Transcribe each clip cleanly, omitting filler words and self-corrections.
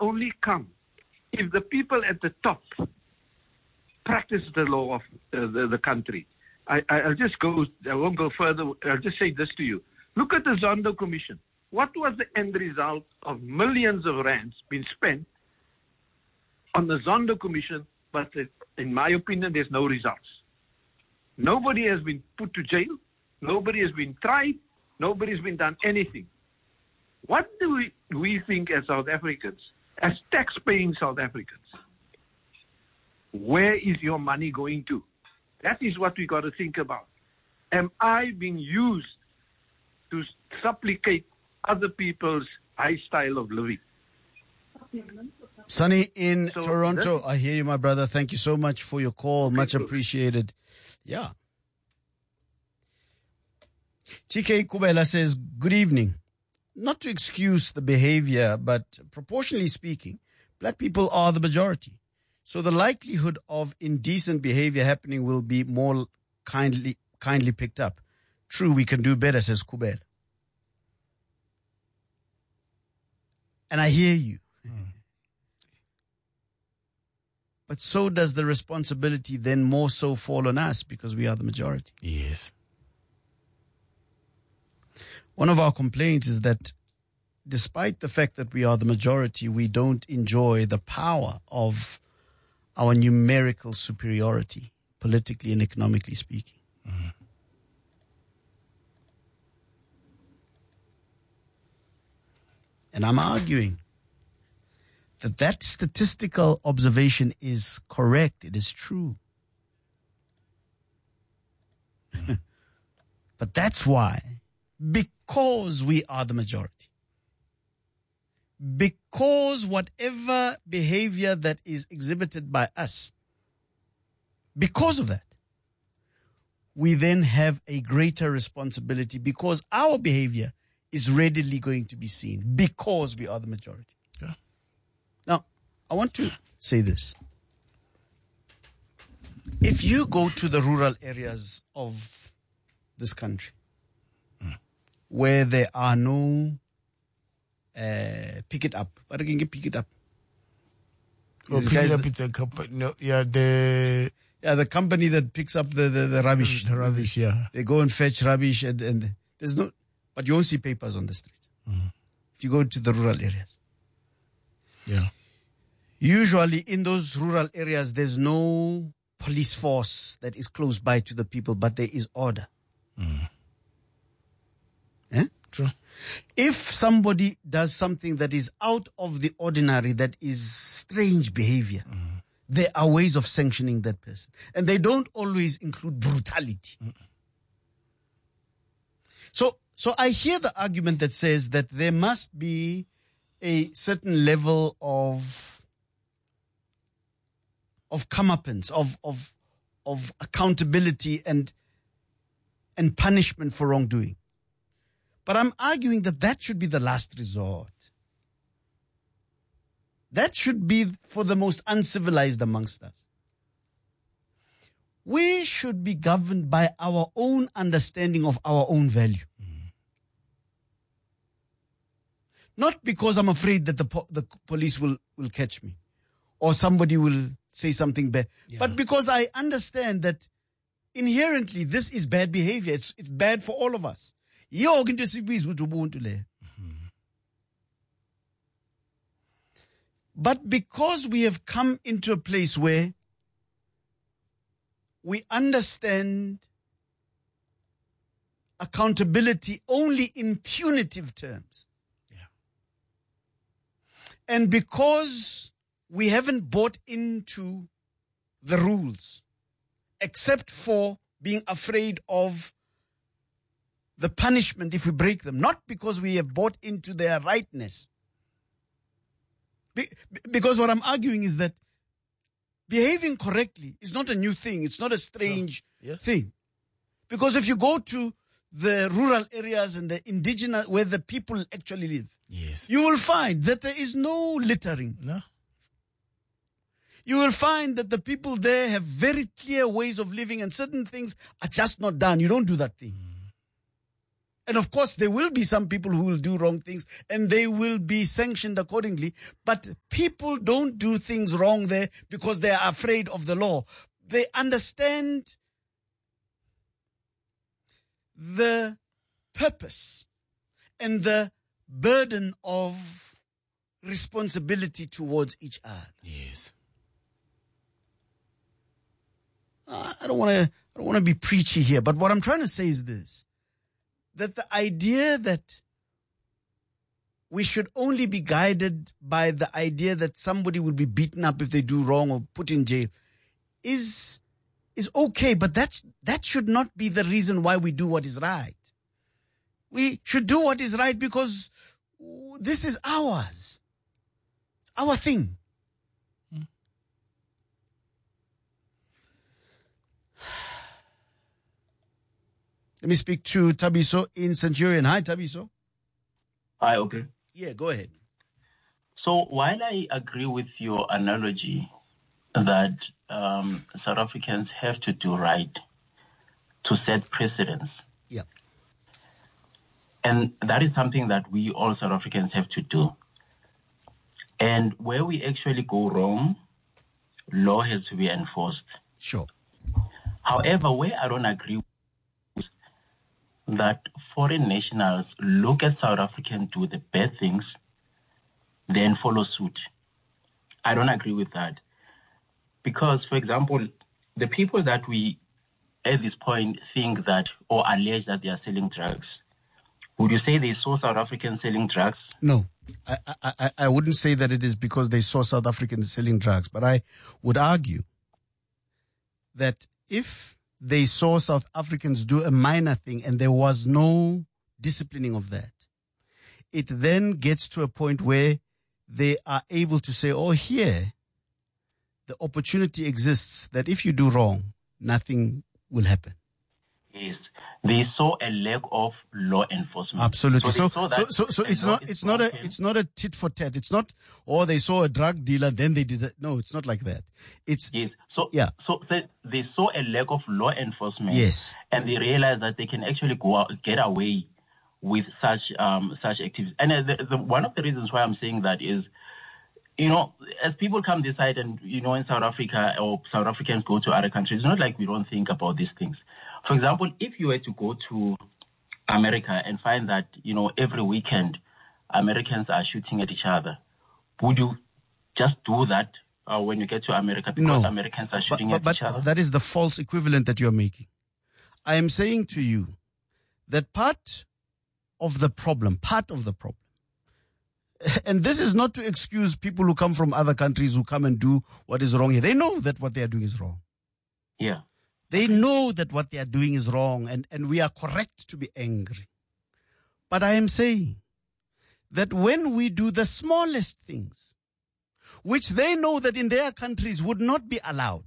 only come if the people at the top practice the law of the country. I'll just go, I won't go further. I'll just say this to you. Look at the Zondo Commission. What was the end result of millions of rands being spent on the Zondo Commission? But in my opinion, there's no results. Nobody has been put to jail. Nobody has been tried. Nobody's been done anything. What do we think as South Africans, as tax-paying South Africans? Where is your money going to? That is what we got to think about. Am I being used to supplicate other people's high style of living? Sonny in Toronto, I hear you, my brother. Thank you so much for your call. Much appreciated. Yeah. TK Kubela says, good evening. Not to excuse the behavior, but proportionally speaking, black people are the majority. So the likelihood of indecent behavior happening will be more kindly picked up. True, we can do better, says Kubela. And I hear you. But so does the responsibility then more so fall on us because we are the majority. Yes. One of our complaints is that despite the fact that we are the majority, we don't enjoy the power of our numerical superiority, politically and economically speaking. Mm-hmm. And I'm arguing that statistical observation is correct. It is true. But that's why, because we are the majority, because whatever behavior that is exhibited by us, because of that, we then have a greater responsibility because our behavior is readily going to be seen because we are the majority. Yeah. Now, I want to say this. If you go to the rural areas of this country, where there are no pick it up. But I can get pick it up. Oh, pick it up, it's a company. No, the company that picks up the rubbish. The rubbish, yeah. They go and fetch rubbish and there's no, but you won't see papers on the streets. Mm-hmm. If you go to the rural areas. Yeah. Usually in those rural areas, there's no police force that is close by to the people, but there is order. Mm. Eh? True. If somebody does something that is out of the ordinary, that is strange behavior, there are ways of sanctioning that person. And they don't always include brutality. So I hear the argument that says that there must be a certain level of comeuppance, of accountability and punishment for wrongdoing. But I'm arguing that should be the last resort. That should be for the most uncivilized amongst us. We should be governed by our own understanding of our own value. Not because I'm afraid that the police will catch me or somebody will say something bad, but because I understand that inherently this is bad behavior. It's bad for all of us. But because we have come into a place where we understand accountability only in punitive terms, and because we haven't bought into the rules, except for being afraid of the punishment if we break them, not because we have bought into their rightness. Because what I'm arguing is that behaving correctly is not a new thing. It's not a strange thing. Because if you go to the rural areas and the indigenous, where the people actually live, you will find that there is no littering. No. You will find that the people there have very clear ways of living and certain things are just not done. You don't do that thing. And of course, there will be some people who will do wrong things and they will be sanctioned accordingly. But people don't do things wrong there because they are afraid of the law. They understand the purpose and the burden of responsibility towards each other. Yes. I don't want to be preachy here, but what I'm trying to say is this, that the idea that we should only be guided by the idea that somebody will be beaten up if they do wrong or put in jail is okay, but that should not be the reason why we do what is right. We should do what is right because this is ours. It's our thing. Let me speak to Tabiso in Centurion. Hi, Tabiso. Hi, okay. Yeah, go ahead. So while I agree with your analogy that South Africans have to do right to set precedents, yeah, and that is something that we all South Africans have to do. And where we actually go wrong, law has to be enforced. Sure. However, where I don't agree with that foreign nationals look at South Africans do the bad things, then follow suit. I don't agree with that. Because, for example, the people that we, at this point, think that or allege that they are selling drugs, would you say they saw South Africans selling drugs? No. I wouldn't say that it is because they saw South Africans selling drugs, but I would argue that if they saw South Africans do a minor thing and there was no disciplining of that, it then gets to a point where they are able to say, oh, here, the opportunity exists that if you do wrong, nothing will happen. Yes. They saw a lack of law enforcement. Absolutely. So it's not a tit for tat. It's not, oh, they saw a drug dealer, then they did it. No, it's not like that. It's yes. So they saw a lack of law enforcement. Yes. And they realized that they can actually go out, get away with such activities. And one of the reasons why I'm saying that is, you know, as people come this side and, you know, in South Africa or South Africans go to other countries, it's not like we don't think about these things. For example, if you were to go to America and find that, you know, every weekend Americans are shooting at each other, would you just do that when you get to America because Americans are shooting at each other? That is the false equivalent that you're making. I am saying to you that part of the problem, and this is not to excuse people who come from other countries who come and do what is wrong here. They know that what they are doing is wrong. Yeah. They know that what they are doing is wrong, and we are correct to be angry. But I am saying that when we do the smallest things, which they know that in their countries would not be allowed,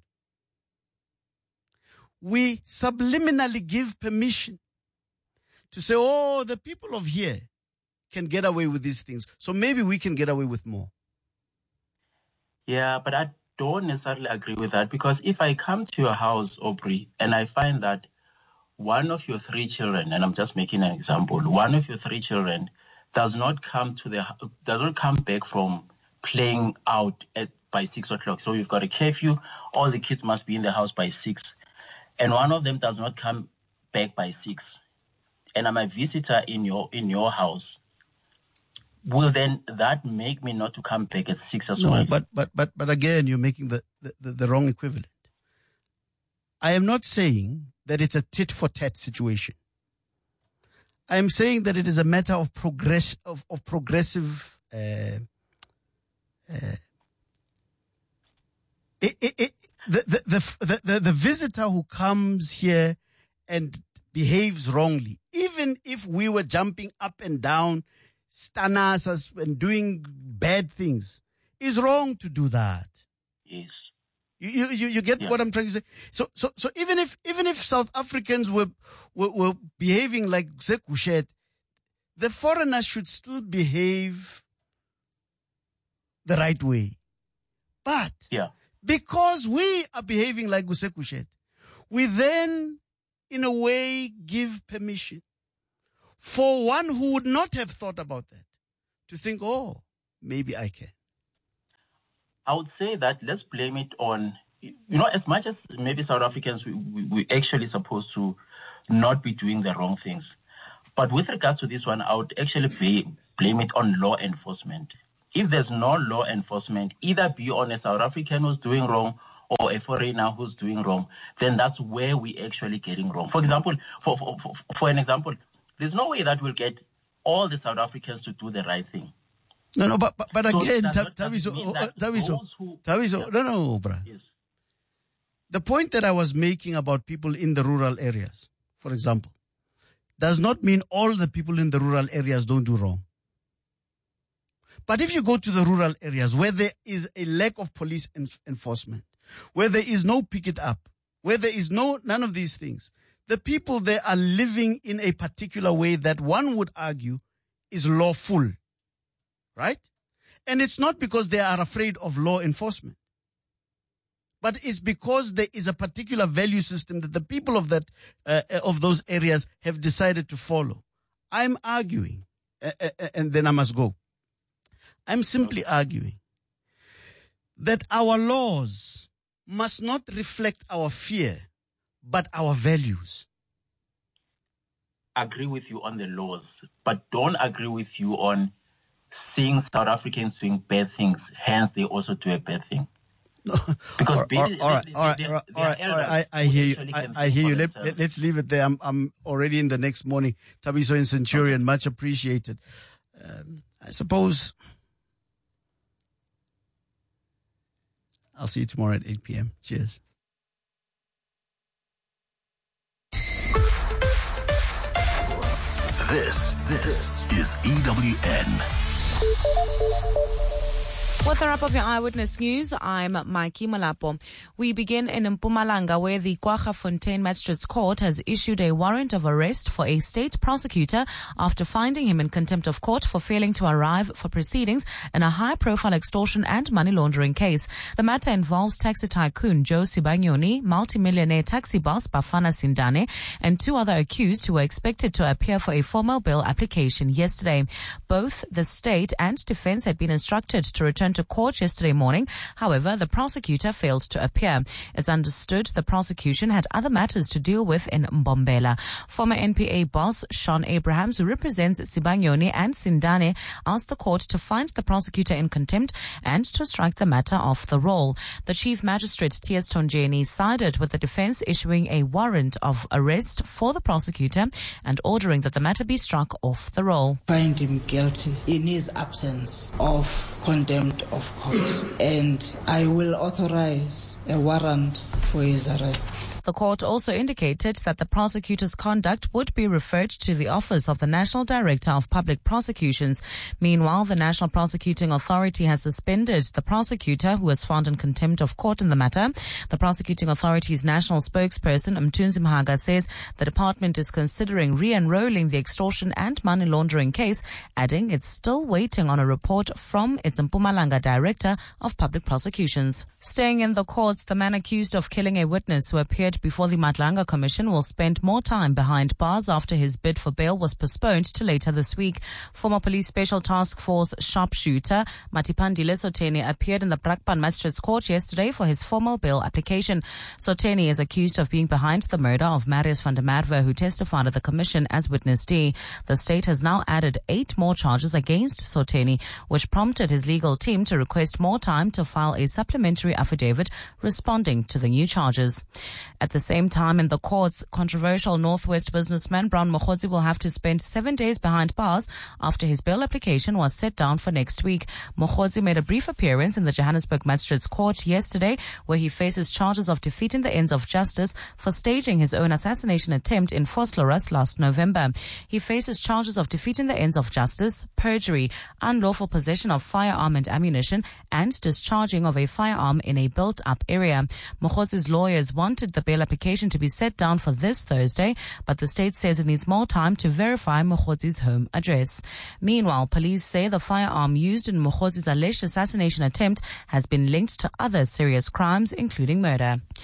we subliminally give permission to say, oh, the people of here can get away with these things, so maybe we can get away with more. Yeah, but I don't necessarily agree with that, because if I come to your house, Aubrey, and I find that one of your 3 children, and I'm just making an example, one of your 3 children does not come back from playing out by 6 o'clock. So you've got a curfew, all the kids must be in the house by 6, and one of them does not come back by 6, and I'm a visitor in your house. Will then that make me not to come back at 6 as well? No, but again, you're making the wrong equivalent. I am not saying that it's a tit for tat situation. I am saying that it is a matter of progressive. The visitor who comes here and behaves wrongly, even if we were jumping up and down, stun us and doing bad things, is wrong to do that. Yes. You get what I'm trying to say? So even if South Africans were behaving like Zekushet, the foreigners should still behave the right way. But because we are behaving like Zekushet, we then in a way give permission for one who would not have thought about that to think, oh, maybe I can? I would say that let's blame it on, as much as maybe South Africans, we actually supposed to not be doing the wrong things. But with regards to this one, I would actually blame it on law enforcement. If there's no law enforcement, either be on a South African who's doing wrong or a foreigner who's doing wrong, then that's where we're actually getting wrong. For example, for an example, there's no way that we'll get all the South Africans to do the right thing. No, but again, Thabiso, no, bruh. Yes. The point that I was making about people in the rural areas, for example, does not mean all the people in the rural areas don't do wrong. But if you go to the rural areas where there is a lack of police enforcement, where there is no pick it up, where there is none of these things, the people there are living in a particular way that one would argue is lawful, right? And it's not because they are afraid of law enforcement, but it's because there is a particular value system that the people of of those areas have decided to follow. I'm arguing, and then I must go. I'm simply arguing that our laws must not reflect our fear, but our values. Agree with you on the laws, but don't agree with you on seeing South Africans doing bad things, hence they also do a bad thing. No. Because all right. I hear you. I hear you. Let's leave it there. I'm already in the next morning. Thabiso in Centurion, much appreciated. I suppose I'll see you tomorrow at 8 p.m. Cheers. This is EWN. With a wrap of your Eyewitness News, I'm Mikey Malapo. We begin in Mpumalanga, where the Kwaggafontein Magistrates Court has issued a warrant of arrest for a state prosecutor after finding him in contempt of court for failing to arrive for proceedings in a high-profile extortion and money laundering case. The matter involves taxi tycoon Joe Sibanyoni, multimillionaire taxi boss Bafana Sindane, and two other accused who were expected to appear for a formal bail application yesterday. Both the state and defense had been instructed to return to court yesterday morning. However, the prosecutor failed to appear. It's understood the prosecution had other matters to deal with in Mbombela. Former NPA boss Sean Abrahams, who represents Sibanyoni and Sindane, asked the court to find the prosecutor in contempt and to strike the matter off the roll. The chief magistrate T.S. Tonjeni sided with the defense, issuing a warrant of arrest for the prosecutor and ordering that the matter be struck off the roll. Find him guilty in his absence of contempt of court, and I will authorize a warrant for his arrest. The court also indicated that the prosecutor's conduct would be referred to the Office of the National Director of Public Prosecutions. Meanwhile, the National Prosecuting Authority has suspended the prosecutor who was found in contempt of court in the matter. The Prosecuting Authority's national spokesperson, Mthunzi Mhaga, says the department is considering re-enrolling the extortion and money laundering case, adding it's still waiting on a report from its Mpumalanga Director of Public Prosecutions. Staying in the courts, the man accused of killing a witness who appeared before the Madlanga Commission will spend more time behind bars after his bid for bail was postponed to later this week. Former Police Special Task Force sharpshooter Matipandile Soteni appeared in the Brakpan Magistrates Court yesterday for his formal bail application. Soteni is accused of being behind the murder of Marius van der Merwe, who testified at the Commission as Witness D. The state has now added 8 more charges against Soteni, which prompted his legal team to request more time to file a supplementary affidavit responding to the new charges. At the same time, in the courts, controversial Northwest businessman Brown Mokgotsi will have to spend 7 days behind bars after his bail application was set down for next week. Mokgotsi made a brief appearance in the Johannesburg Magistrates Court yesterday, where he faces charges of defeating the ends of justice for staging his own assassination attempt in Vosloorus last November. He faces charges of defeating the ends of justice, perjury, unlawful possession of firearm and ammunition, and discharging of a firearm in a built-up area. Mokgotsi's lawyers wanted the bail application to be set down for this Thursday, but the state says it needs more time to verify Mokgotsi's home address. Meanwhile, police say the firearm used in Mokgotsi's alleged assassination attempt has been linked to other serious crimes, including murder.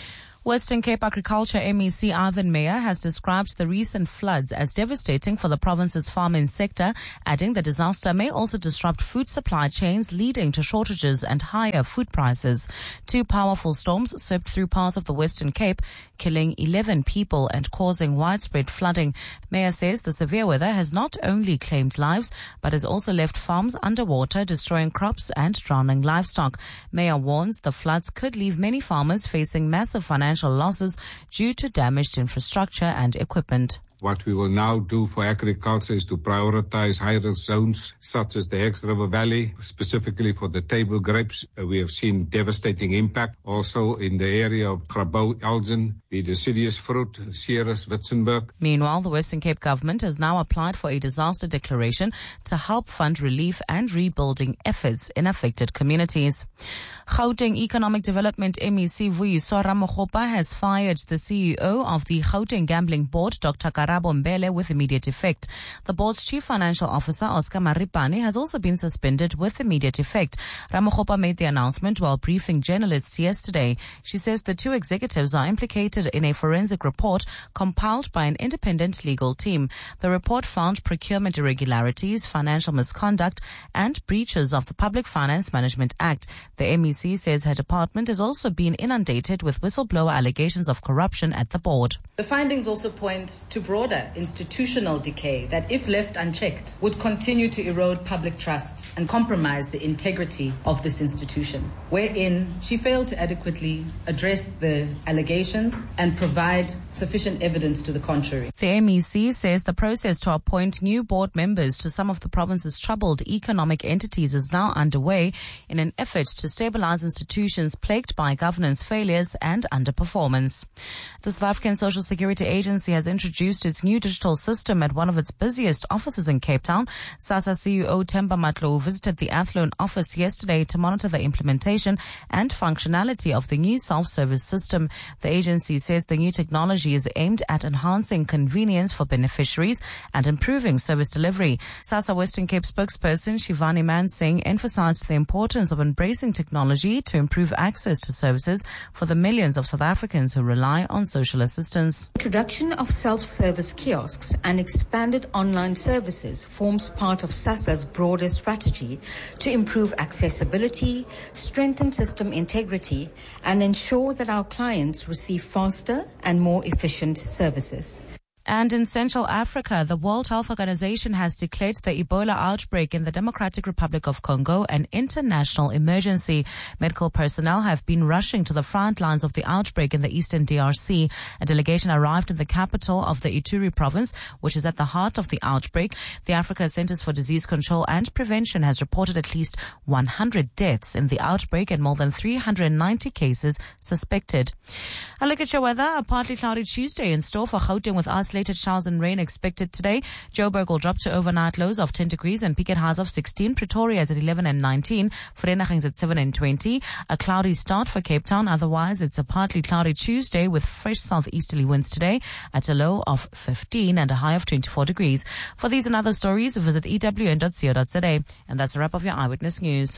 Western Cape Agriculture MEC Ivan Meyer has described the recent floods as devastating for the province's farming sector, adding the disaster may also disrupt food supply chains, leading to shortages and higher food prices. Two powerful storms swept through parts of the Western Cape, killing 11 people and causing widespread flooding. Meyer says the severe weather has not only claimed lives, but has also left farms underwater, destroying crops and drowning livestock. Meyer warns the floods could leave many farmers facing massive financial losses due to damaged infrastructure and equipment. What we will now do for agriculture is to prioritize high-risk zones such as the Hex River Valley, specifically for the table grapes. We have seen devastating impact also in the area of Grabouw, Elgin, the deciduous fruit, Ceres, Witzenberg. Meanwhile, the Western Cape government has now applied for a disaster declaration to help fund relief and rebuilding efforts in affected communities. Gauteng Economic Development MEC Vuyiswa Ramokgopa has fired the CEO of the Gauteng Gambling Board, Dr. Karabo Mbele, with immediate effect. The board's chief financial officer, Oscar Maripane, has also been suspended with immediate effect. Ramokgopa made the announcement while briefing journalists yesterday. She says the two executives are implicated in a forensic report compiled by an independent legal team. The report found procurement irregularities, financial misconduct, and breaches of the Public Finance Management Act. The MEC says her department has also been inundated with whistleblower allegations of corruption at the board. The findings also point to broader institutional decay that, if left unchecked, would continue to erode public trust and compromise the integrity of this institution, wherein she failed to adequately address the allegations and provide sufficient evidence to the contrary. The MEC says the process to appoint new board members to some of the province's troubled economic entities is now underway in an effort to stabilize institutions plagued by governance failures and underperformance. The South African Social Security Agency has introduced its new digital system at one of its busiest offices in Cape Town. SASSA CEO Themba Matlou visited the Athlone office yesterday to monitor the implementation and functionality of the new self-service system. The agency says the new technology is aimed at enhancing convenience for beneficiaries and improving service delivery. SASSA Western Cape spokesperson Shivani Mansingh emphasized the importance of embracing technology to improve access to services for the millions of South Africans who rely on social assistance. Introduction of self-service kiosks and expanded online services forms part of SASSA's broader strategy to improve accessibility, strengthen system integrity, and ensure that our clients receive faster and more efficient services. And in Central Africa, the World Health Organization has declared the Ebola outbreak in the Democratic Republic of Congo an international emergency. Medical personnel have been rushing to the front lines of the outbreak in the eastern DRC. A delegation arrived in the capital of the Ituri province, which is at the heart of the outbreak. The Africa Centers for Disease Control and Prevention has reported at least 100 deaths in the outbreak and more than 390 cases suspected. A look at your weather. A partly cloudy Tuesday in store for Gauteng with isolated showers and rain expected today. Joburg will drop to overnight lows of 10 degrees and peak at highs of 16. Pretoria is at 11 and 19. Vereeniging is at 7 and 20. A cloudy start for Cape Town. Otherwise, it's a partly cloudy Tuesday with fresh southeasterly winds today at a low of 15 and a high of 24 degrees. For these and other stories, visit ewn.co.za. And that's a wrap of your Eyewitness News.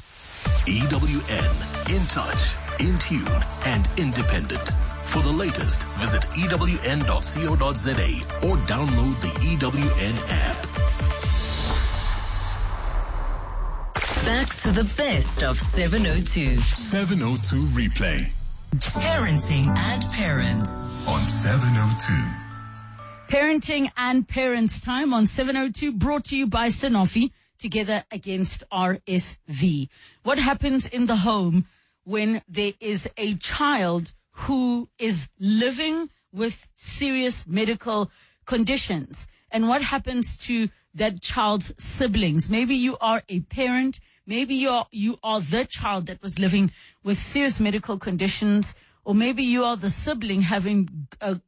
EWN, in touch, in tune, and independent. For the latest, visit ewn.co.za or download the EWN app. Back to the best of 702. 702 replay. Parenting and Parents. On 702. Parenting and Parents time on 702, brought to you by Sanofi, together against RSV. What happens in the home when there is a child who is living with serious medical conditions, and what happens to that child's siblings? Maybe you are a parent, maybe you are the child that was living with serious medical conditions, or maybe you are the sibling having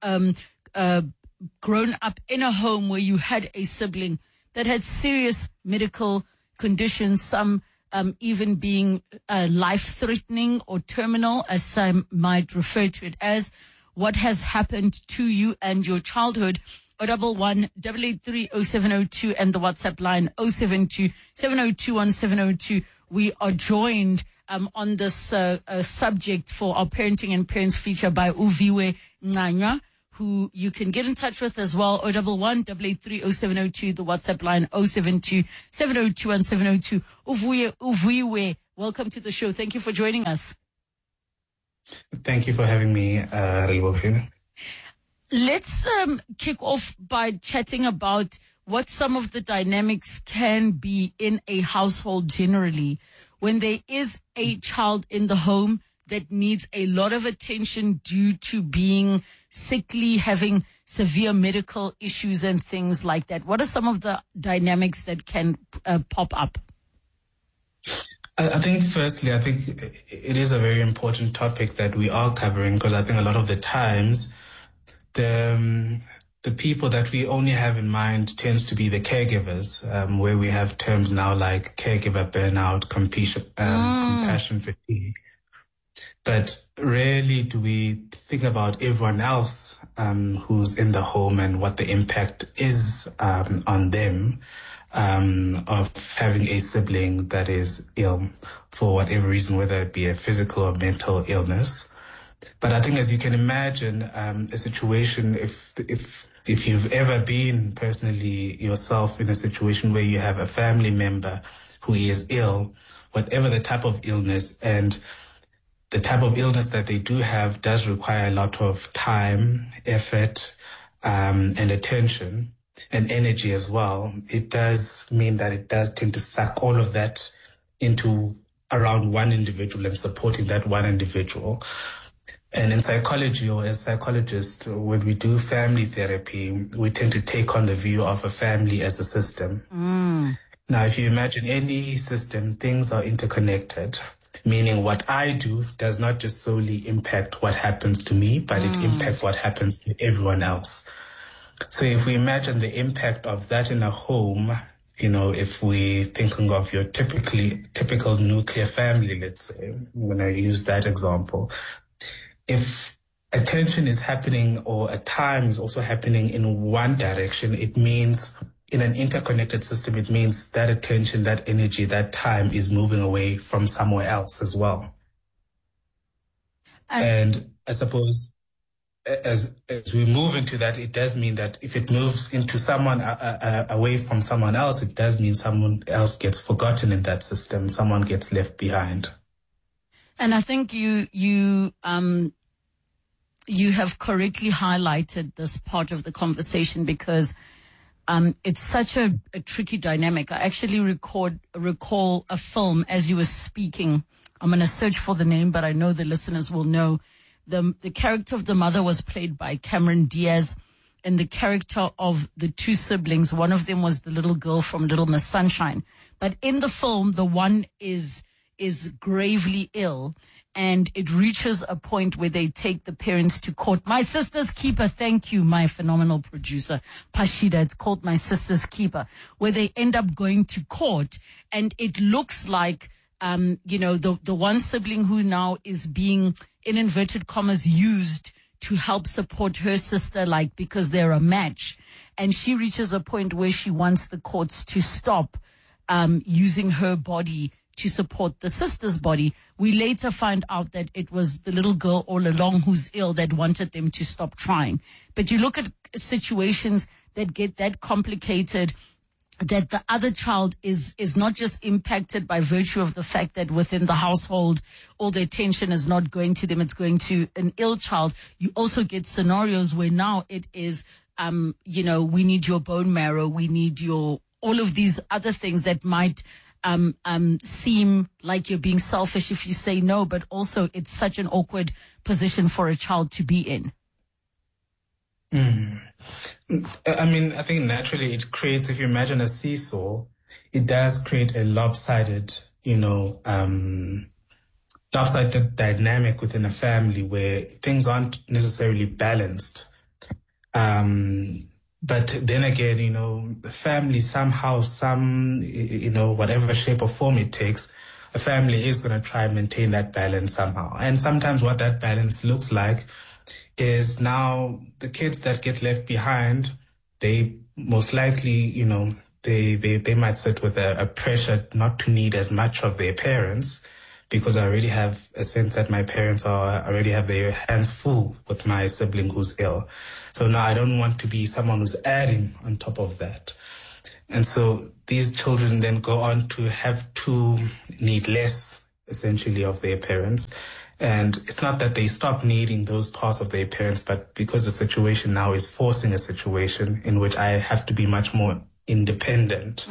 grown up in a home where you had a sibling that had serious medical conditions, some even being life-threatening or terminal, as some might refer to it as. What has happened to you and your childhood? 011-883-0702 and the WhatsApp line 072-702-1702. We are joined on this subject for our Parenting and Parents feature by Uviwe Nganya, who you can get in touch with as well. 011-883-0702, the WhatsApp line 072-702-1702. Uviwe, welcome to the show. Thank you for joining us. Thank you for having me, Relebogile. Let's kick off by chatting about what some of the dynamics can be in a household generally when there is a child in the home that needs a lot of attention due to being sickly, having severe medical issues and things like that. What are some of the dynamics that can pop up? I think firstly, it is a very important topic that we are covering, because I think a lot of the times the people that we only have in mind tends to be the caregivers, where we have terms now like caregiver burnout, compassion fatigue. But rarely do we think about everyone else who's in the home and what the impact is on them of having a sibling that is ill for whatever reason, whether it be a physical or mental illness. But I think, as you can imagine, a situation, if you've ever been personally yourself in a situation where you have a family member who is ill, whatever the type of illness, and the type of illness that they do have does require a lot of time, effort, and attention and energy as well. It does mean that it does tend to suck all of that into around one individual and supporting that one individual. And in psychology, or as psychologists, when we do family therapy, we tend to take on the view of a family as a system. Now, if you imagine any system, things are interconnected, meaning what I do does not just solely impact what happens to me, but it impacts what happens to everyone else. So if we imagine the impact of that in a home, if we're thinking of your typical nuclear family, let's say, when I use that example, if attention is happening, or at times also happening in one direction, it means in an interconnected system, it means that attention, that energy, that time is moving away from somewhere else as well. And I suppose as we move into that, it does mean that if it moves into someone away from someone else, it does mean someone else gets forgotten in that system. Someone gets left behind. And I think you have correctly highlighted this part of the conversation, because it's such a tricky dynamic. I actually recall a film as you were speaking. I'm going to search for the name, but I know the listeners will know. The character of the mother was played by Cameron Diaz, and the character of the two siblings, one of them was the little girl from Little Miss Sunshine. But in the film, the one is gravely ill, and it reaches a point where they take the parents to court. My Sister's Keeper, thank you, my phenomenal producer, Pashida. It's called My Sister's Keeper, where they end up going to court, and it looks like, the one sibling who now is being, in inverted commas, used to help support her sister, because they're a match. And she reaches a point where she wants the courts to stop using her body to support the sister's body. We later find out that it was the little girl all along who's ill that wanted them to stop trying. But you look at situations that get that complicated, that the other child is not just impacted by virtue of the fact that within the household all the attention is not going to them, it's going to an ill child. You also get scenarios where now it is, we need your bone marrow, we need your, all of these other things that might seem like you're being selfish if you say no, but also it's such an awkward position for a child to be in. I think naturally it creates, if you imagine a seesaw, it does create a lopsided dynamic within a family where things aren't necessarily balanced. But then again, the family somehow, whatever shape or form it takes, a family is going to try and maintain that balance somehow. And sometimes what that balance looks like is now the kids that get left behind, they most likely, they might sit with a pressure not to need as much of their parents, because I already have a sense that my parents already have their hands full with my sibling who's ill. So now I don't want to be someone who's adding on top of that. And so these children then go on to have to need less, essentially, of their parents. And it's not that they stop needing those parts of their parents, but because the situation now is forcing a situation in which I have to be much more independent.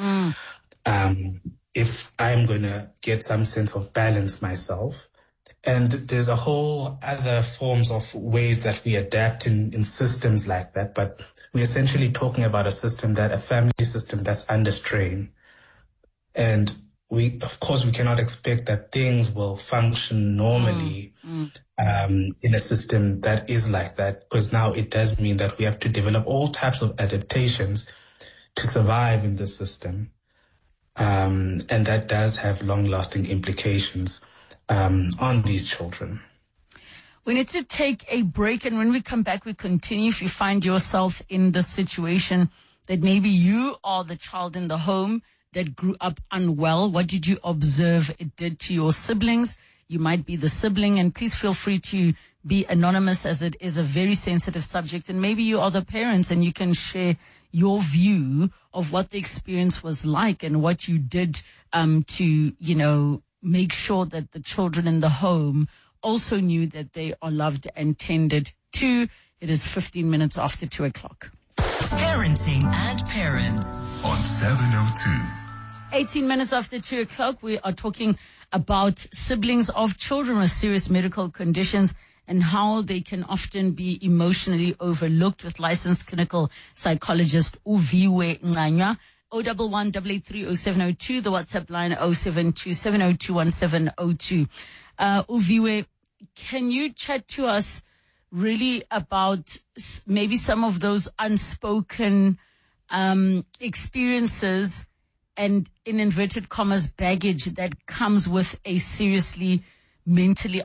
If I'm going to get some sense of balance myself. And there's a whole other forms of ways that we adapt in systems like that. But we're essentially talking about a family system that's under strain. And of course, we cannot expect that things will function normally in a system that is like that, because now it does mean that we have to develop all types of adaptations to survive in the system. And that does have long-lasting implications on these children. We need to take a break, and when we come back, we continue. If you find yourself in the situation that maybe you are the child in the home that grew up unwell, what did you observe it did to your siblings? You might be the sibling, and please feel free to be anonymous, as it is a very sensitive subject. And maybe you are the parents and you can share your view of what the experience was like and what you did to, make sure that the children in the home also knew that they are loved and tended to. It is 15 minutes after 2 o'clock. Parenting and Parents on 702. 18 minutes after 2 o'clock, we are talking about siblings of children with serious medical conditions and how they can often be emotionally overlooked, with licensed clinical psychologist Uviwe Nganywa. 011-883-0702, the WhatsApp line 072-702-1702. Uviwe, can you chat to us really about maybe some of those unspoken experiences and, in inverted commas, baggage that comes with a seriously medically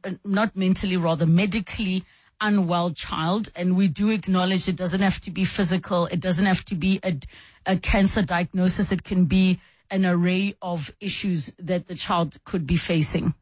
unwell child? And we do acknowledge it doesn't have to be physical. It doesn't have to be a cancer diagnosis. It can be an array of issues that the child could be facing.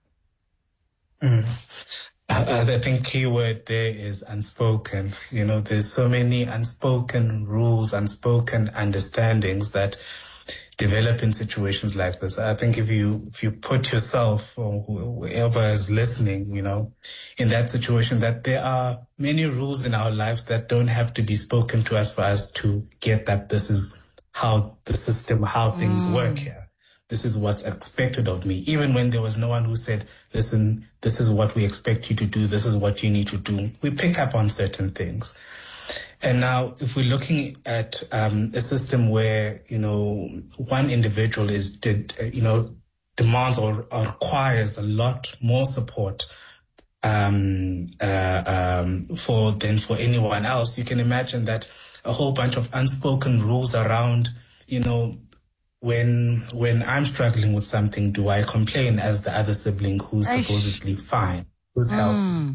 I think key word there is unspoken. There's so many unspoken rules, unspoken understandings that develop in situations like this. I think if you put yourself, or whoever is listening, in that situation, that there are many rules in our lives that don't have to be spoken to us for us to get that this is how the system, how things work here. This is what's expected of me. Even when there was no one who said, listen, this is what we expect you to do. This is what you need to do. We pick up on certain things. And now, if we're looking at a system where, one individual demands or requires a lot more support for anyone else, you can imagine that a whole bunch of unspoken rules around, when I'm struggling with something, do I complain as the other sibling who's supposedly fine, who's healthy?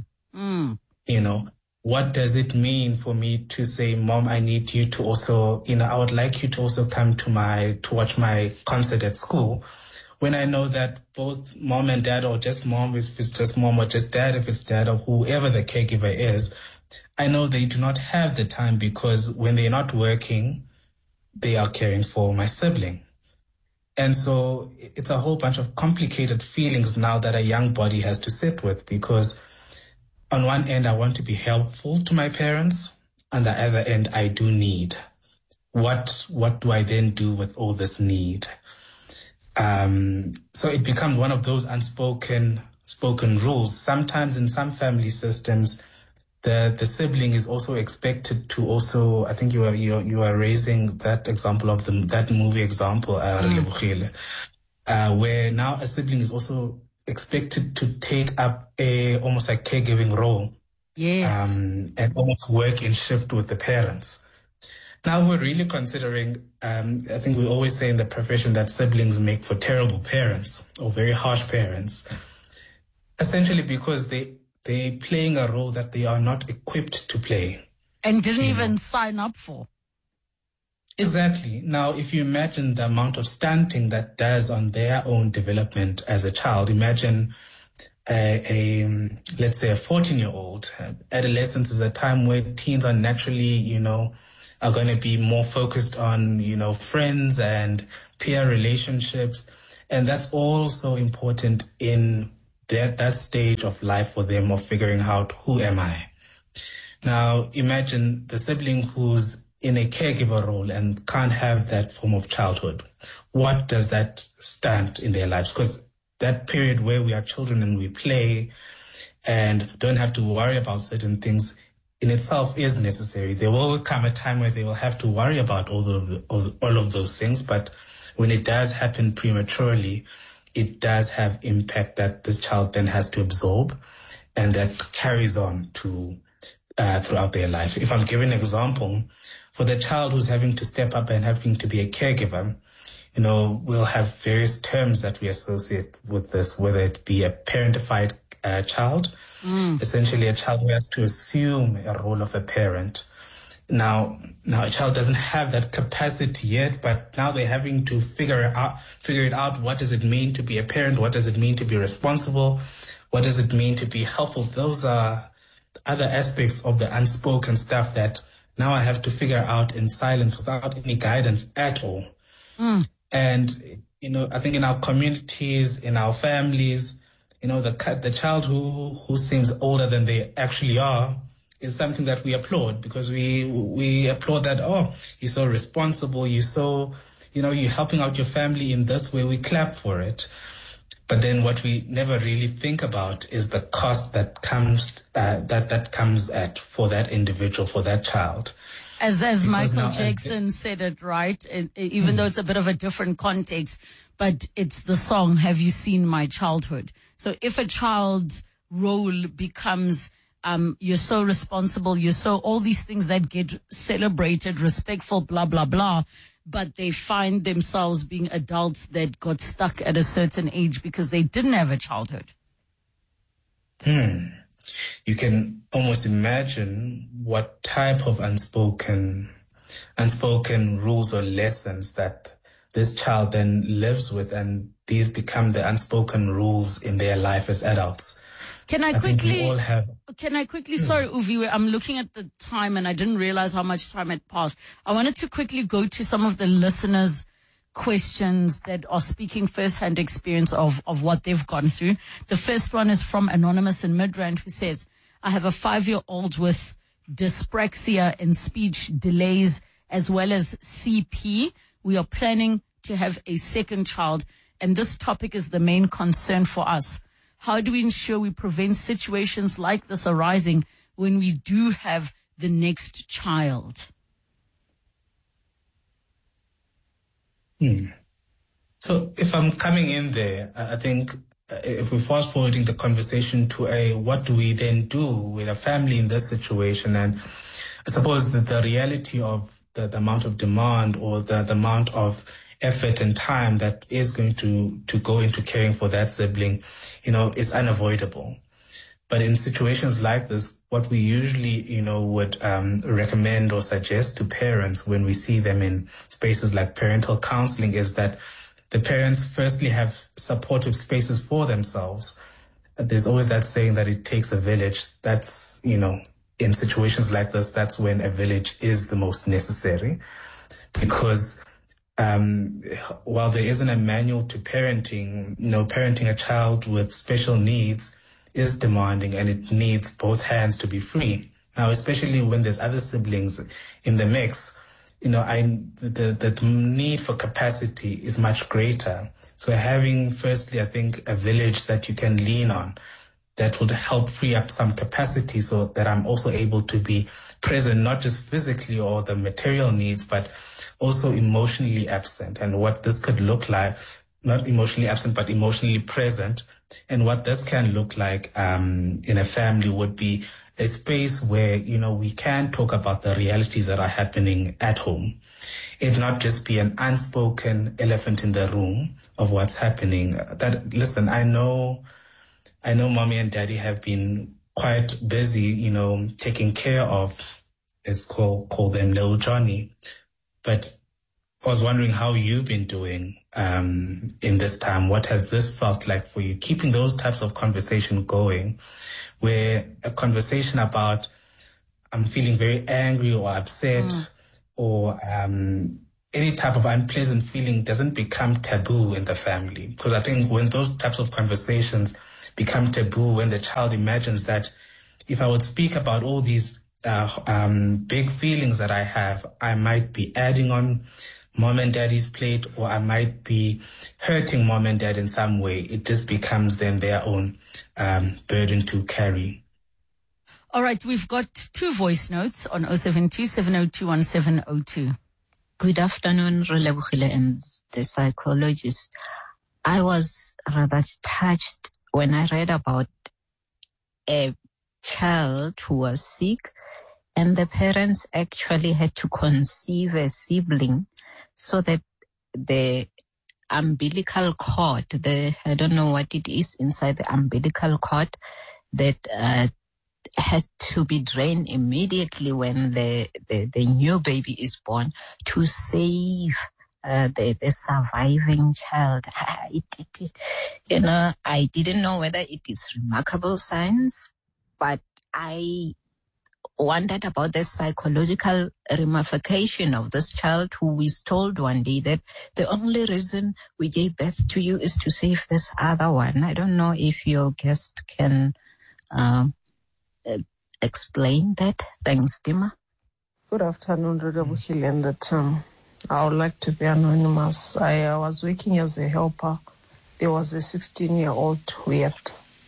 What does it mean for me to say, Mom, I need you to also, I would like you to also come to watch my concert at school, when I know that both mom and dad, or just mom, if it's just mom, or just dad, if it's dad, or whoever the caregiver is, I know they do not have the time, because when they're not working, they are caring for my sibling. And so it's a whole bunch of complicated feelings now that a young body has to sit with, because on one end, I want to be helpful to my parents. On the other end, I do need. What do I then do with all this need? So it becomes one of those unspoken rules. Sometimes in some family systems, the sibling is also expected to also, I think you are raising that example of that movie example, where now a sibling is also expected to take up almost like caregiving role. Yes. And almost work in shift with the parents. Now we're really considering, I think we always say in the profession that siblings make for terrible parents, or very harsh parents, essentially because they're playing a role that they are not equipped to play. And didn't even sign up for. Exactly. Now, if you imagine the amount of stunting that does on their own development as a child, imagine let's say a 14-year-old. Adolescence is a time where teens are naturally, are going to be more focused on, friends and peer relationships. And that's also important in that stage of life for them of figuring out, who am I? Now, imagine the sibling who's in a caregiver role and can't have that form of childhood. What does that stand in their lives? Because that period where we are children and we play and don't have to worry about certain things in itself is necessary. There will come a time where they will have to worry about all of those things, but when it does happen prematurely, it does have impact that this child then has to absorb, and that carries on to throughout their life. If I'm giving an example, for the child who's having to step up and having to be a caregiver, we'll have various terms that we associate with this, whether it be a parentified child, essentially a child who has to assume a role of a parent. Now a child doesn't have that capacity yet, but now they're having to figure it out. What does it mean to be a parent? What does it mean to be responsible? What does it mean to be helpful? Those are other aspects of the unspoken stuff that now I have to figure out in silence without any guidance at all. And, I think in our communities, in our families, the child who seems older than they actually are is something that we applaud, because we applaud that, oh, you're so responsible, you're so, you're helping out your family in this way, we clap for it. But then what we never really think about is the cost that comes that comes at for that individual, for that child. As Michael Jackson said it, right? Even though it's a bit of a different context, but it's the song, Have You Seen My Childhood? So if a child's role becomes, you're so responsible, you're so all these things that get celebrated, respectful, blah, blah, blah, but they find themselves being adults that got stuck at a certain age because they didn't have a childhood. You can almost imagine what type of unspoken rules or lessons that this child then lives with, and these become the unspoken rules in their life as adults. Can I quickly, sorry, Uvi, I'm looking at the time and I didn't realize how much time had passed. I wanted to quickly go to some of the listeners' questions that are speaking first-hand experience of what they've gone through. The first one is from Anonymous in Midrand, who says, I have a 5-year-old with dyspraxia and speech delays as well as CP. We are planning to have a second child, and this topic is the main concern for us. How do we ensure we prevent situations like this arising when we do have the next child? So if I'm coming in there, I think if we're fast forwarding the conversation to what do we then do with a family in this situation? And I suppose that the reality of the amount of demand or the amount of effort and time that is going to go into caring for that sibling, is unavoidable. But in situations like this, what we usually, would recommend or suggest to parents when we see them in spaces like parental counseling is that the parents firstly have supportive spaces for themselves. There's always that saying that it takes a village. That's, in situations like this, that's when a village is the most necessary, because while there isn't a manual to parenting, parenting a child with special needs is demanding, and it needs both hands to be free. Now, especially when there's other siblings in the mix, the need for capacity is much greater. So having, firstly, I think, a village that you can lean on that would help free up some capacity so that I'm also able to be present, not just physically or the material needs, but also emotionally absent, and what this could look like, not emotionally absent, but emotionally present. And what this can look like in a family would be a space where, we can talk about the realities that are happening at home. It not just be an unspoken elephant in the room of what's happening. That, listen, I know mommy and daddy have been quite busy, taking care of, let's call them little Johnny. But was wondering how you've been doing in this time. What has this felt like for you? Keeping those types of conversation going, where a conversation about I'm feeling very angry or upset or any type of unpleasant feeling doesn't become taboo in the family. Because I think when those types of conversations become taboo, when the child imagines that if I would speak about all these big feelings that I have, I might be adding on mom and daddy's plate, or I might be hurting mom and dad in some way. It just becomes then their own burden to carry. All right, we've got 2 voice notes on 072-702-1702. Good afternoon, Relebogile and the psychologist. I was rather touched when I read about a child who was sick and the parents actually had to conceive a sibling so that the umbilical cord, I don't know what it is inside the umbilical cord, that has to be drained immediately when the new baby is born to save the surviving child. I didn't know whether it is remarkable science, but I wondered about the psychological ramification of this child who was told one day that the only reason we gave birth to you is to save this other one. I don't know if your guest can explain that. Thanks, Dima. Good afternoon, Relebogile and the team. I would like to be anonymous. I was working as a helper. There was a 16-year-old who had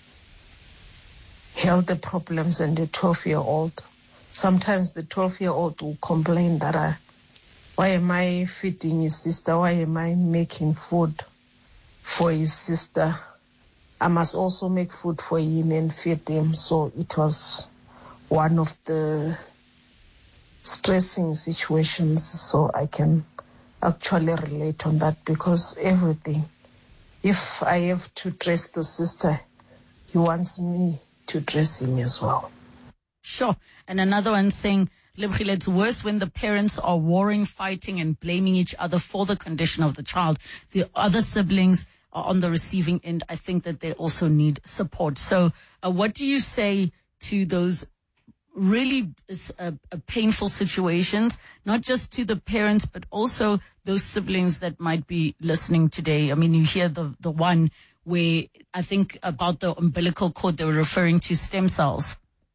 health problems and a 12-year-old. Sometimes the 12-year-old will complain that, why am I feeding his sister? Why am I making food for his sister? I must also make food for him and feed him. So it was one of the stressing situations. So I can actually relate on that, because everything, if I have to dress the sister, he wants me to dress him as well. Sure. And another one saying, Lebogile, it's worse when the parents are warring, fighting, and blaming each other for the condition of the child. The other siblings are on the receiving end. I think that they also need support. So what do you say to those really painful situations, not just to the parents, but also those siblings that might be listening today? I mean, you hear the one where I think about the umbilical cord, they were referring to stem cells.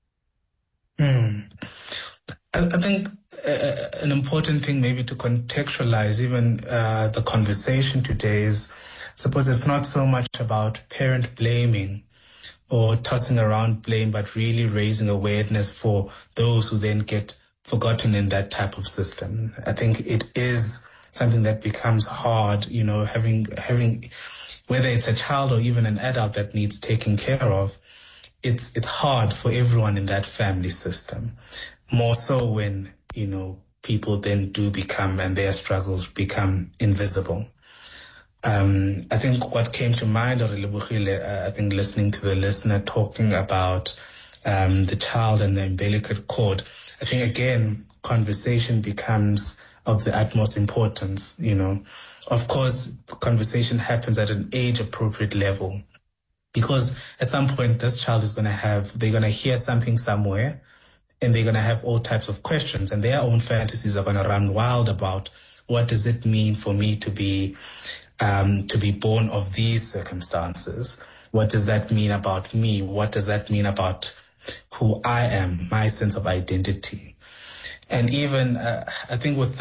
I think an important thing maybe to contextualize even the conversation today is, suppose it's not so much about parent blaming or tossing around blame, but really raising awareness for those who then get forgotten in that type of system. I think it is something that becomes hard, having whether it's a child or even an adult that needs taking care of. It's hard for everyone in that family system, more so when, people then do become, and their struggles become invisible. I think what came to mind, I think listening to the listener talking about the child and the umbilical cord, I think again, conversation becomes of the utmost importance, Of course, conversation happens at an age-appropriate level. Because at some point, this child is they're going to hear something somewhere, and they're going to have all types of questions, and their own fantasies are going to run wild about what does it mean for me to be born of these circumstances? What does that mean about me? What does that mean about who I am, my sense of identity? And even, I think with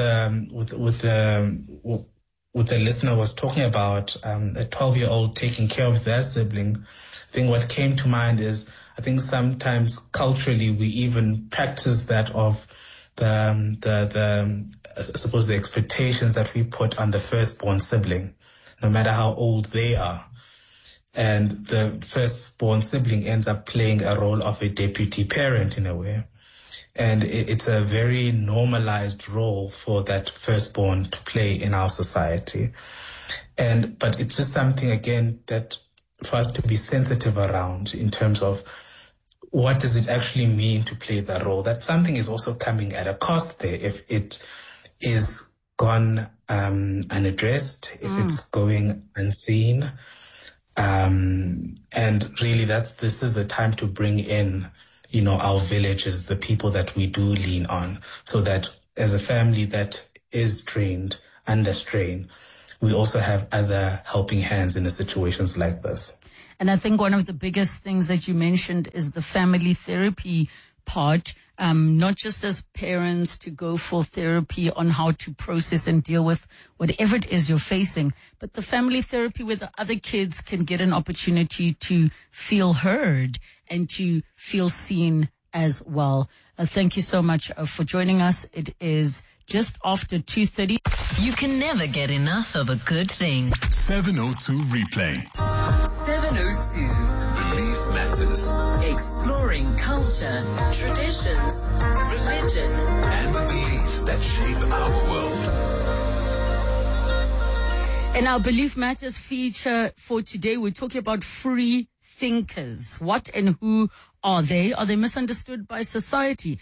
the listener was talking about a 12-year-old taking care of their sibling, I think what came to mind is, I think sometimes culturally we even practice that of I suppose the expectations that we put on the firstborn sibling, no matter how old they are. And the firstborn sibling ends up playing a role of a deputy parent in a way. And it's a very normalized role for that firstborn to play in our society. But it's just something, again, that for us to be sensitive around in terms of what does it actually mean to play that role. That something is also coming at a cost there if it is gone unaddressed, if it's going unseen. And really this is the time to bring in, our villages, the people that we do lean on, so that as a family that is trained, under strain, we also have other helping hands in situations like this. And I think one of the biggest things that you mentioned is the family therapy part, not just as parents to go for therapy on how to process and deal with whatever it is you're facing, but the family therapy where the other kids can get an opportunity to feel heard and to feel seen as well. Thank you so much for joining us. It is just after 2:30. You can never get enough of a good thing. 702 Replay. 702. Belief Matters. Exploring culture, traditions, religion, and the beliefs that shape our world. In our Belief Matters feature for today, we're talking about free thinkers. What and who are they? Are they misunderstood by society?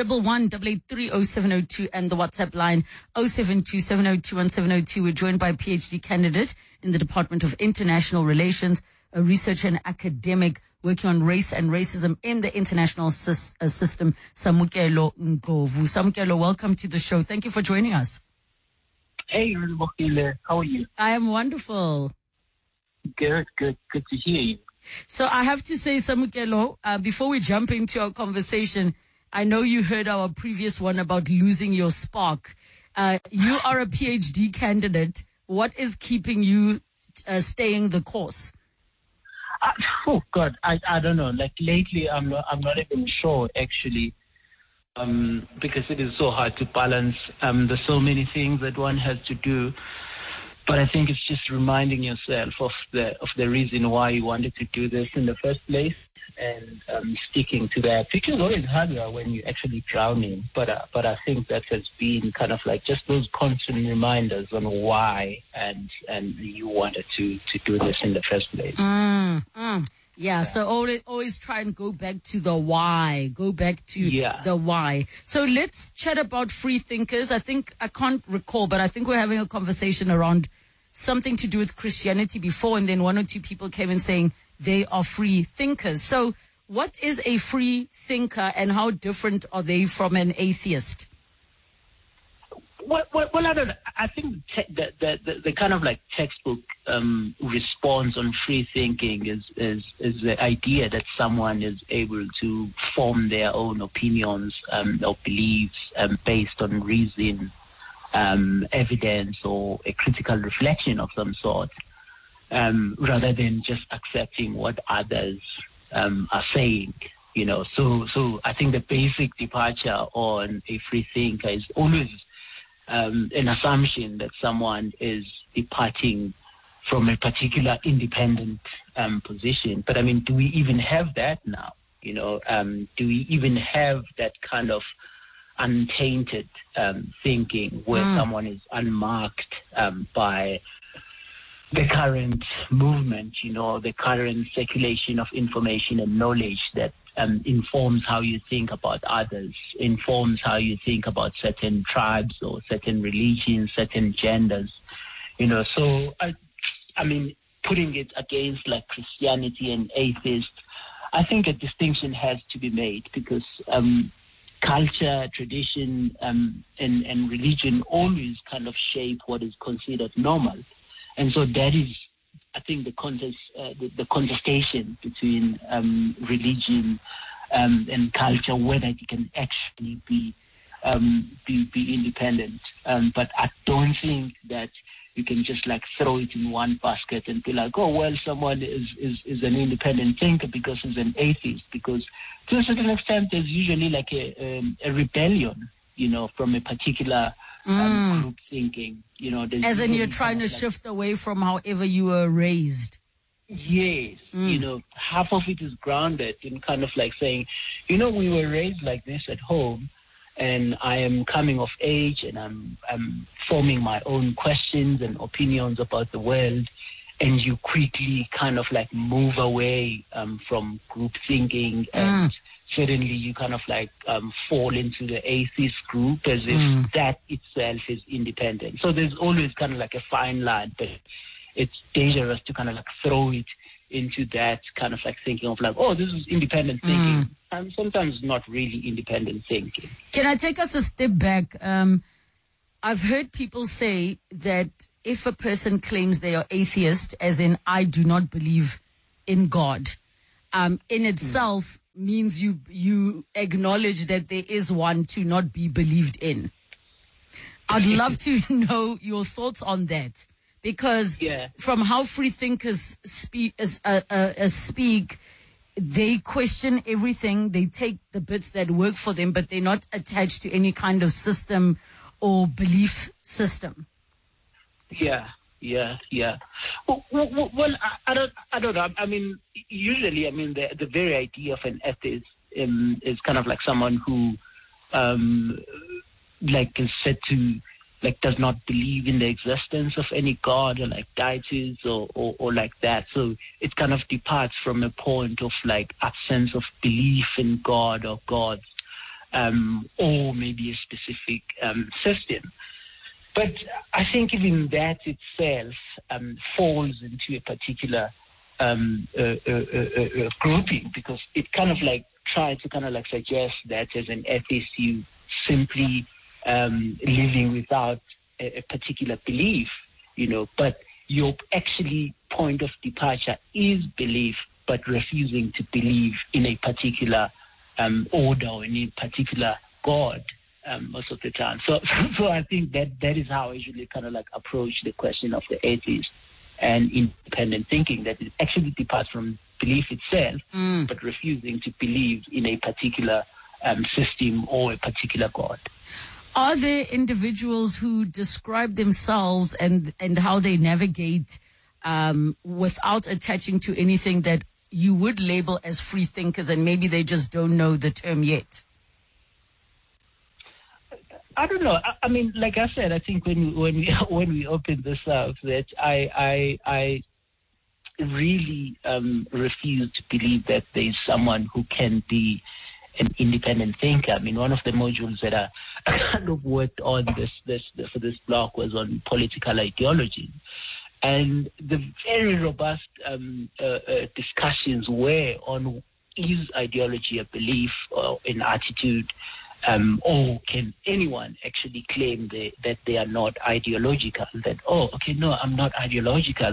011-883-0702 and the WhatsApp line 072-702-1702. We're joined by a PhD candidate in the Department of International Relations, a researcher and academic working on race and racism in the international system, Samukelo Ngovu. Samukelo, welcome to the show. Thank you for joining us. Hey, how are you? I am wonderful. Good to hear you. So I have to say, Samukelo, before we jump into our conversation, I know you heard our previous one about losing your spark. You are a PhD candidate. What is keeping you staying the course? Oh God, I don't know. Like lately, I'm not even sure actually, because it is so hard to balance. There's so many things that one has to do. But I think it's just reminding yourself of the reason why you wanted to do this in the first place, and sticking to that. Because it's always harder when you're actually drowning. But I think that has been kind of like just those constant reminders on why and you wanted to do this in the first place. Yeah, so always try and go back to the why. Go back to the why. So let's chat about free thinkers. I can't recall, but I think we're having a conversation around something to do with Christianity before, and then one or two people came in saying they are free thinkers. So what is a free thinker and how different are they from an atheist? Well, I don't know. I think the kind of like textbook response on free thinking is the idea that someone is able to form their own opinions or beliefs based on reason, evidence, or a critical reflection of some sort, rather than just accepting what others are saying. So I think the basic departure on a free thinker is always an assumption that someone is departing from a particular independent position. But I mean, do we even have that now? Do we even have that kind of untainted thinking where someone is unmarked by the current movement, the current circulation of information and knowledge that informs how you think about others, informs how you think about certain tribes or certain religions, certain genders, So, I mean, putting it against like Christianity and atheists, I think a distinction has to be made because culture, tradition, and religion always kind of shape what is considered normal. And so that is, I think, the contestation between religion and culture, whether it can actually be independent. But I don't think that you can just like throw it in one basket and be like, oh, well, someone is an independent thinker because he's an atheist. Because to a certain extent, there's usually like a rebellion, from a particular group thinking. As in you're trying to shift away from however you were raised. Yes. Half of it is grounded in kind of like saying, we were raised like this at home, and I am coming of age and I'm forming my own questions and opinions about the world, and you quickly kind of like move away from group thinking and suddenly you kind of like fall into the atheist group as if that itself is independent. So there's always kind of like a fine line, but it's dangerous to kind of like throw it into that kind of like thinking of like, oh, this is independent thinking. And sometimes not really independent thinking. Can I take us a step back? I've heard people say that if a person claims they are atheist, as in I do not believe in God, in itself means you acknowledge that there is one to not be believed in. I'd love to know your thoughts on that, because from how free thinkers speak, they question everything. They take the bits that work for them, but they're not attached to any kind of system or belief system. Yeah. Well, I don't know. I mean, usually, I mean, the very idea of an atheist is kind of like someone who, like, is said to, like, does not believe in the existence of any god or like deities or like that. So it kind of departs from a point of like absence of belief in God or gods, or maybe a specific system. But I think even that itself falls into a particular grouping, because it kind of like tries to kind of like suggest that as an atheist you simply living without a particular belief, you know, but your actually point of departure is belief, but refusing to believe in a particular order or in a particular God. Most of the time. So I think that is how I usually kind of like approach the question of the atheist and independent thinking, that it actually departs from belief itself, but refusing to believe in a particular system or a particular God. Are there individuals who describe themselves and how they navigate without attaching to anything that you would label as free thinkers, and maybe they just don't know the term yet? I don't know. I mean, like I said, I think when we opened this up, that I really refuse to believe that there's someone who can be an independent thinker. I mean, one of the modules that I kind of worked on for this block was on political ideology, and the very robust discussions were on, is ideology a belief or an attitude? Or can anyone actually claim that they are not ideological? That, oh, okay, no, I'm not ideological.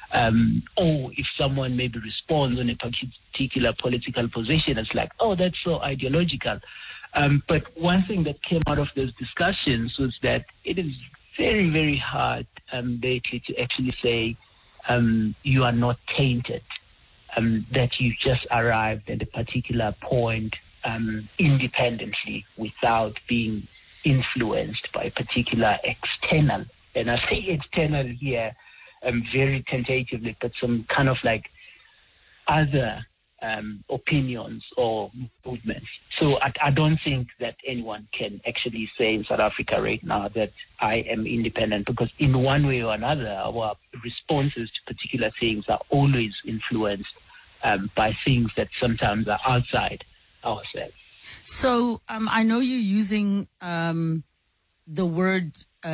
Or if someone maybe responds on a particular political position, it's like, oh, that's so ideological. But one thing that came out of those discussions was that it is very, very hard lately to actually say you are not tainted, that you just arrived at a particular point independently without being influenced by a particular external, and I say external here very tentatively, but some kind of like other opinions or movements. So I don't think that anyone can actually say in South Africa right now that I am independent, because in one way or another our responses to particular things are always influenced by things that sometimes are outside ourselves. So I know you're using the word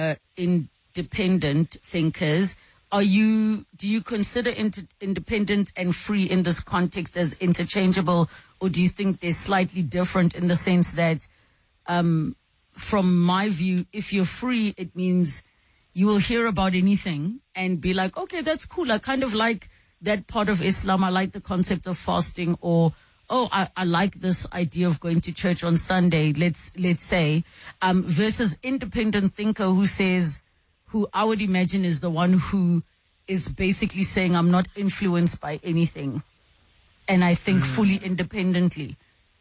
independent thinkers. Do you consider independent and free in this context as interchangeable, or do you think they're slightly different in the sense that, from my view, if you're free, it means you will hear about anything and be like, okay, that's cool. I kind of like that part of Islam. I like the concept of fasting, or oh, I like this idea of going to church on Sunday, let's say, versus independent thinker who I would imagine is the one who is basically saying, I'm not influenced by anything, and I think fully independently.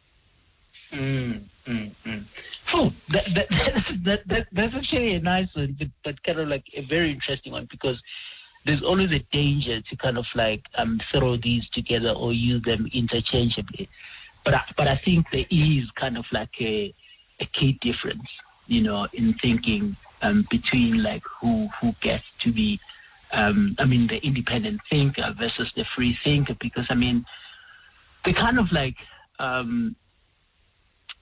Oh, that's actually a nice one, but kind of like a very interesting one, because there's always a danger to kind of like throw these together or use them interchangeably. But I think there is kind of like a key difference, you know, in thinking between like who gets to be, the independent thinker versus the free thinker, because I mean, they kind of like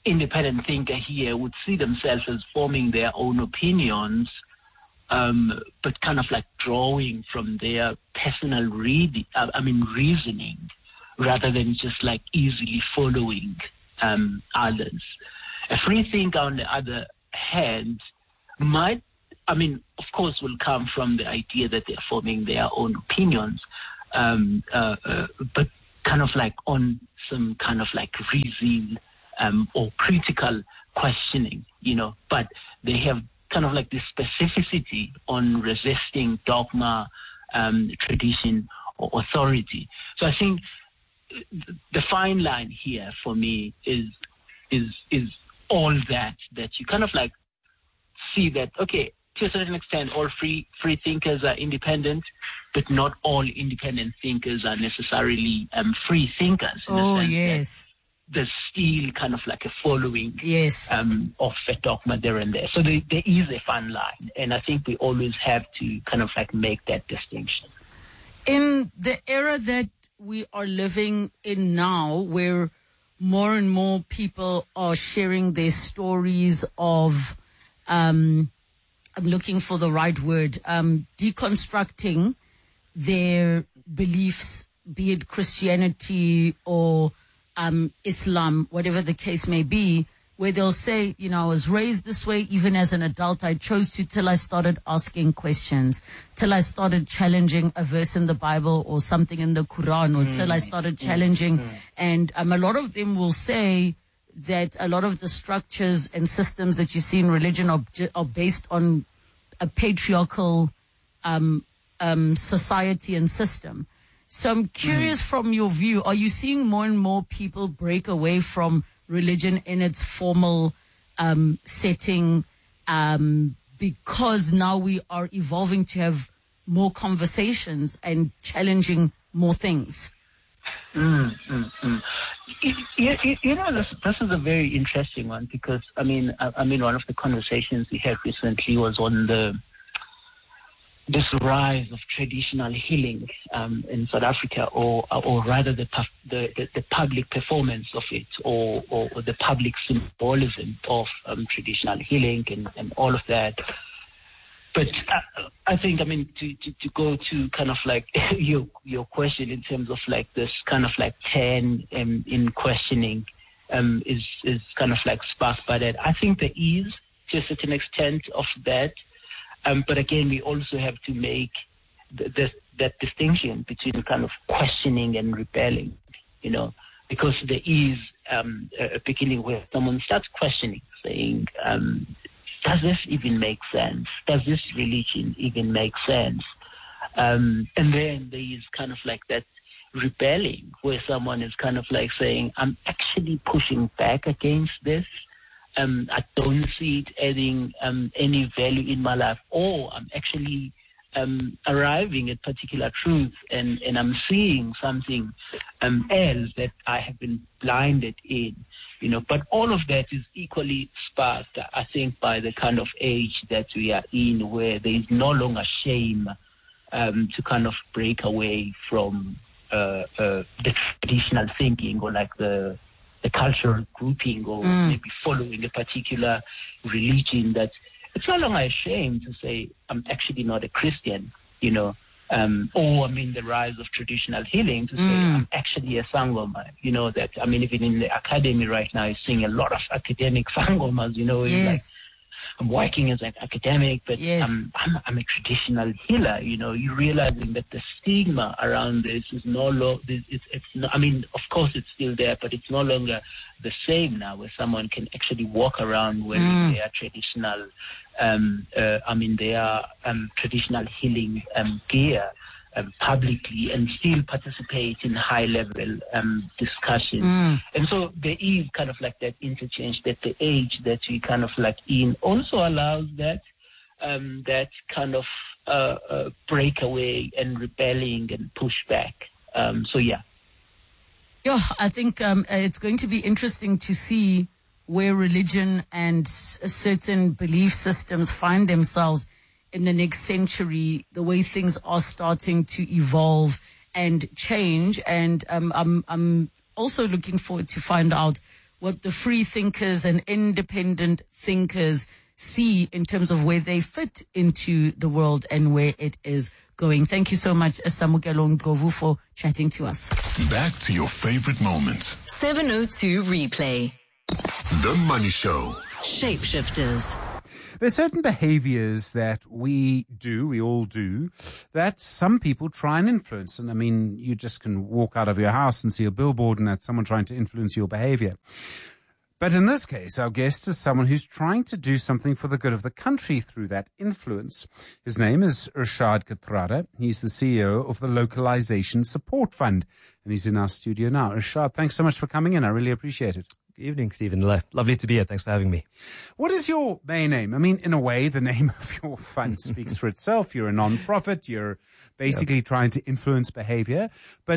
independent thinker here would see themselves as forming their own opinions, but kind of like drawing from their personal reasoning, rather than just like easily following others. A free thinker, on the other hand, of course, will come from the idea that they're forming their own opinions, but kind of like on some kind of like reason or critical questioning, but they have kind of like this specificity on resisting dogma, tradition, or authority. So I think the fine line here for me is all that you kind of like see that, okay, to a certain extent, all free thinkers are independent, but not all independent thinkers are necessarily free thinkers. Oh, yes. There's still kind of like a following of a dogma there and there. So there is a fine line, and I think we always have to kind of like make that distinction. In the era that we are living in now, where more and more people are sharing their stories of, I'm looking for the right word, deconstructing their beliefs, be it Christianity or Islam, whatever the case may be, where they'll say, I was raised this way, even as an adult, I chose to, till I started asking questions, till I started challenging a verse in the Bible or something in the Quran, or till I started challenging. And a lot of them will say that a lot of the structures and systems that you see in religion are based on a patriarchal society and system. So I'm curious, from your view, are you seeing more and more people break away from religion in its formal setting because now we are evolving to have more conversations and challenging more things? This is a very interesting one, because one of the conversations we had recently was on this rise of traditional healing in South Africa, or rather the public performance of it, or the public symbolism of traditional healing and all of that. But I think, to go to kind of like your question in terms of like this kind of like turn in questioning is kind of like sparked by that. I think there is, to a certain extent, of that. But again, we also have to make that distinction between kind of questioning and rebelling, because there is a beginning where someone starts questioning, saying, does this even make sense? Does this religion even make sense? And then there is kind of like that rebelling, where someone is kind of like saying, I'm actually pushing back against this. I don't see it adding any value in my life, or I'm actually arriving at particular truths, and I'm seeing something else that I have been blinded in, But all of that is equally sparked, I think, by the kind of age that we are in, where there is no longer shame to kind of break away from the traditional thinking, or like the cultural grouping, or maybe following a particular religion. That it's no longer a shame to say, I'm actually not a Christian, or the rise of traditional healing, to say, I'm actually a Sangoma, that, even in the academy right now, you're seeing a lot of academic Sangomas, Yes. Like, I'm working as an academic, but I'm a traditional healer. You're realizing that the stigma around this is no longer. It's not, of course, it's still there, but it's no longer the same now, where someone can actually walk around wearing their traditional, traditional healing gear publicly, and still participate in high-level discussion. And so there is kind of like that interchange, that the age that we kind of like in also allows that kind of breakaway and rebelling and pushback. Yeah, I think it's going to be interesting to see where religion and certain belief systems find themselves in the next century, the way things are starting to evolve and change. And I'm also looking forward to find out what the free thinkers and independent thinkers see in terms of where they fit into the world and where it is going. Thank you so much, Samukelo Ndlovu, for chatting to us. Back to your favorite moments. 702 Replay. The Money Show. Shapeshifters. There's certain behaviors that we all do, that some people try and influence. And I mean, you just can walk out of your house and see a billboard and that's someone trying to influence your behavior. But in this case, our guest is someone who's trying to do something for the good of the country through that influence. His name is Irshad Kathrada. He's the CEO of the Localization Support Fund, and he's in our studio now. Irshad, thanks so much for coming in. I really appreciate it. Good evening, Stephen. Lovely to be here. Thanks for having me. What is your main aim? I mean, in a way, the name of your fund speaks for itself. You're a non-profit. You're basically trying to influence behavior. But